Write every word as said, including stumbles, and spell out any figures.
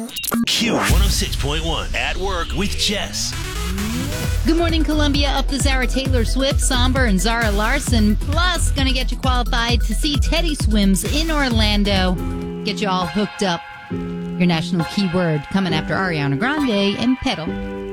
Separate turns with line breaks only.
Q one oh six point one at work with Jess.
Good morning, Columbia. Up the Zara Taylor Swift, Somber, and Zara Larson. Plus, going to get you qualified to see Teddy Swims in Orlando. Get you all hooked up. Your national keyword coming after Ariana Grande and Pedal.